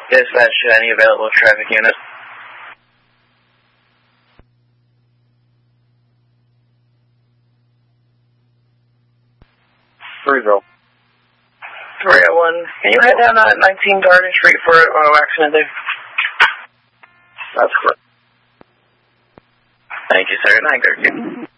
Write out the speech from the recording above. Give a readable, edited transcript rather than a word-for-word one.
Dispatch to any available traffic unit. Louisville. 301, can you head down 19 Garden Street for an auto accident there? That's correct. Thank you, sir. 913.